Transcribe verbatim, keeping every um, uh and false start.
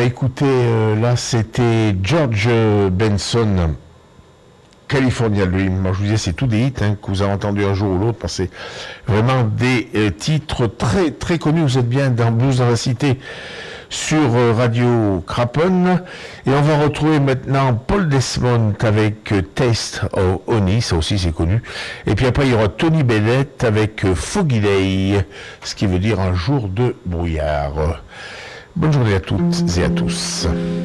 va écouter, euh, là, c'était George Benson, California Dream. Moi, je vous disais, c'est tout des hits hein, que vous avez entendus un jour ou l'autre, parce que c'est vraiment des euh, titres très, très connus. Vous êtes bien dans Blues dans la Cité sur euh, Radio Craponne. Et on va retrouver maintenant Paul Desmond avec euh, Taste of Honey, ça aussi c'est connu. Et puis après, il y aura Tony Bennett avec euh, Foggy Day, ce qui veut dire un jour de brouillard. Bonne journée à toutes et à tous.